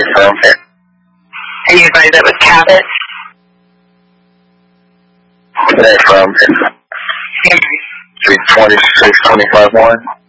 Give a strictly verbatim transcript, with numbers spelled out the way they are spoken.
from? Anybody that was Cabot? Where's that from? three twenty-six twenty-five one.